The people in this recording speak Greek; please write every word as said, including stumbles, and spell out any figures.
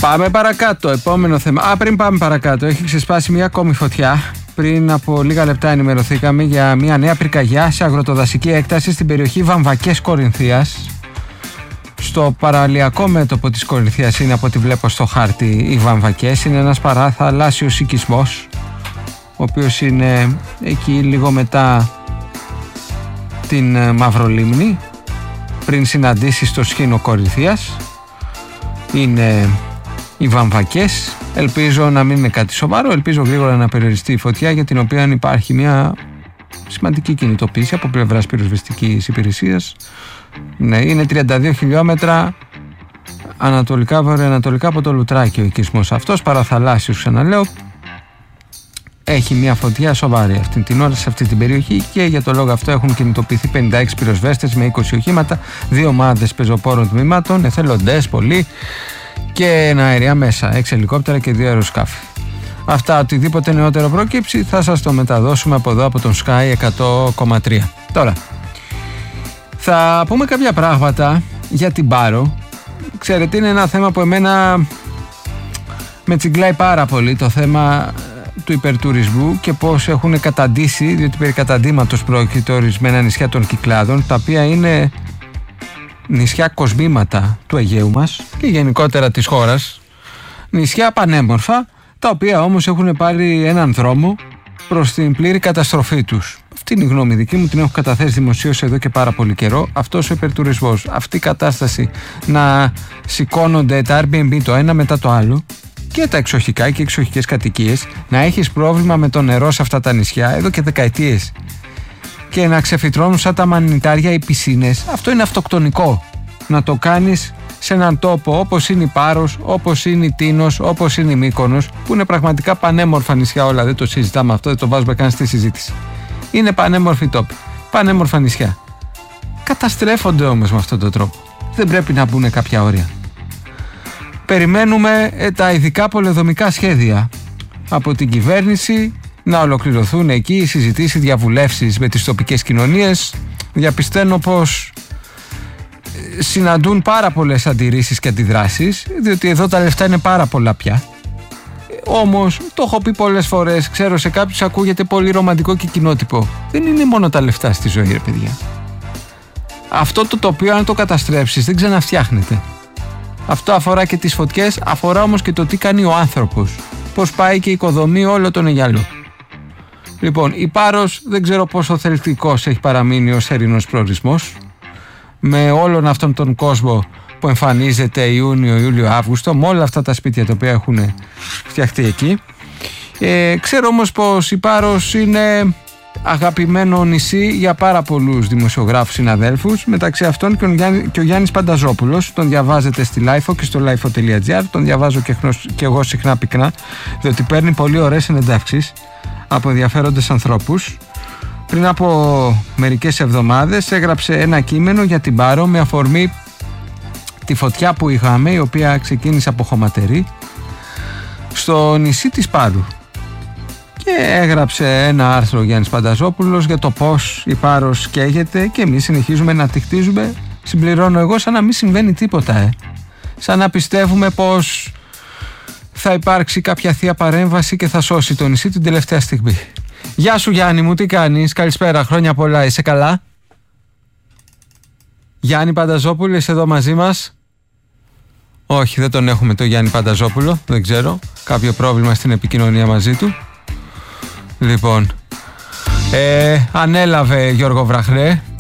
Πάμε παρακάτω, επόμενο θέμα. Α, πριν πάμε παρακάτω, έχει ξεσπάσει μια ακόμη φωτιά. Πριν από λίγα λεπτά ενημερωθήκαμε για μια νέα πυρκαγιά σε αγροτοδασική έκταση στην περιοχή Βαμβακές Κορινθίας. Στο παραλιακό μέτωπο της Κορινθίας είναι, από ό,τι βλέπω στο χάρτη, οι Βαμβακές. Είναι ένας παραθαλάσσιος οικισμός, ο οποίος είναι εκεί λίγο μετά την Μαυρολίμνη, πριν συναντήσει στο σχήνο Κορινθίας. Είναι οι Βαμβακές. Ελπίζω να μην είναι κάτι σοβαρό, ελπίζω γρήγορα να περιοριστεί η φωτιά, για την οποία υπάρχει μια σημαντική κινητοποίηση από πλευράς πυροσβεστικής υπηρεσίας. Ναι, είναι τριάντα δύο χιλιόμετρα ανατολικά βορειοανατολικά από το Λουτράκι ο οικισμός αυτός, παραθαλάσσιος, ξαναλέω. Έχει μια φωτιά σοβαρή αυτή την ώρα σε αυτή την περιοχή και για το λόγο αυτό έχουν κινητοποιηθεί πενήντα έξι πυροσβέστες με είκοσι οχήματα, δύο ομάδες πεζοπόρων τμήματων, εθελοντές πολλοί και ένα αεριά μέσα, έξι ελικόπτερα και δύο αεροσκάφη. Αυτά, οτιδήποτε νεότερο προκύψει θα σας το μεταδώσουμε από εδώ, από τον Sky εκατό κόμμα τρία. Τώρα, θα πούμε κάποια πράγματα για την Πάρο. Ξέρετε, είναι ένα θέμα που εμένα με τσιγκλάει πάρα πολύ, το θέμα του υπερτουρισμού και πώς έχουν καταντήσει, διότι περί καταντήματος πρόκειται, ορισμένα νησιά των Κυκλάδων, τα οποία είναι νησιά κοσμήματα του Αιγαίου μας και γενικότερα της χώρας, νησιά πανέμορφα, τα οποία όμως έχουν πάρει έναν δρόμο προς την πλήρη καταστροφή τους. Αυτή είναι η γνώμη δική μου, την έχω καταθέσει δημοσίως εδώ και πάρα πολύ καιρό. Αυτός ο υπερτουρισμός, αυτή η κατάσταση να σηκώνονται τα Airbnb το ένα μετά το άλλο και τα εξοχικά και εξοχικές κατοικίες, να έχεις πρόβλημα με το νερό σε αυτά τα νησιά εδώ και δεκαετίες και να ξεφυτρώνουν σαν τα μανιτάρια οι πισίνες, αυτό είναι αυτοκτονικό. Να το κάνεις σε έναν τόπο όπως είναι η Πάρος, όπως είναι η Τίνος, όπως είναι η Μύκονος, που είναι πραγματικά πανέμορφα νησιά όλα, δεν το συζητάμε αυτό, δεν το βάζουμε καν στη συζήτηση. Είναι πανέμορφοι τόποι, πανέμορφα νησιά. Καταστρέφονται όμως με αυτόν τον τρόπο. Δεν πρέπει να μπουν κάποια όρια. Περιμένουμε ε, τα ειδικά πολεοδομικά σχέδια από την κυβέρνηση να ολοκληρωθούν εκεί οι συζητήσεις, διαβουλεύσεις με τις τοπικές κοινωνίες. Διαπιστώνω πως συναντούν πάρα πολλές αντιρρήσεις και αντιδράσεις, διότι εδώ τα λεφτά είναι πάρα πολλά πια. Όμως, το έχω πει πολλές φορές, ξέρω σε κάποιους ακούγεται πολύ ρομαντικό και κοινότυπο. Δεν είναι μόνο τα λεφτά στη ζωή, ρε παιδιά. Αυτό το τοπίο, αν το καταστρέψεις, δεν ξαναφτιάχνεται. Αυτό αφορά και τις φωτιές, αφορά όμως και το τι κάνει ο άνθρωπος. Πώς πάει και οικοδομεί όλο τον Αιγιαλό. Λοιπόν, η Πάρος δεν ξέρω πόσο θελκτικός έχει παραμείνει ως ερεινός προορισμός, με όλον αυτόν τον κόσμο που εμφανίζεται Ιούνιο, Ιούλιο, Αύγουστο, με όλα αυτά τα σπίτια τα οποία έχουν φτιαχτεί εκεί. Ε, ξέρω όμως πως η Πάρος είναι αγαπημένο νησί για πάρα πολλούς δημοσιογράφους συναδέλφους, μεταξύ αυτών και ο, Γιάννη, και ο Γιάννης Πανταζόπουλος. Τον διαβάζετε στη Lifeo και στο lifeo τελεία gr, τον διαβάζω και, και εγώ συχνά πυκνά, διότι παίρνει πολύ ωραίες συνεντεύξεις από ενδιαφέροντες ανθρώπους. Πριν από μερικές εβδομάδες έγραψε ένα κείμενο για την Πάρο με αφορμή τη φωτιά που είχαμε, η οποία ξεκίνησε από χωματερή στο νησί της Πάρου, και έγραψε ένα άρθρο ο Γιάννης Πανταζόπουλος για το πως η Πάρος καίγεται και εμείς συνεχίζουμε να τη χτίζουμε. Συμπληρώνω εγώ, σαν να μην συμβαίνει τίποτα, ε. σαν να πιστεύουμε πως θα υπάρξει κάποια θεία παρέμβαση και θα σώσει το νησί την τελευταία στιγμή. Γεια σου Γιάννη μου, τι κάνεις? Καλησπέρα, χρόνια πολλά, είσαι καλά? Γιάννη Πανταζόπουλο, είσαι εδώ μαζί μας? Όχι, δεν τον έχουμε το Γιάννη Πανταζόπουλο, δεν ξέρω, κάποιο πρόβλημα στην επικοινωνία μαζί του. Λοιπόν, ε, ανέλαβε Γιώργο Βραχνέ